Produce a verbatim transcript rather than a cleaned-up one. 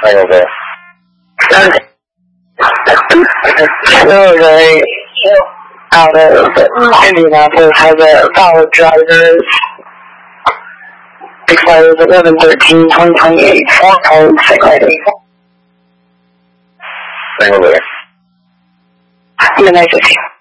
Single there. So they, out of Indianapolis has a valid driver's expires eleven thirteen twenty twenty-eight, four code, single lady. Single there. Midnight fifteen.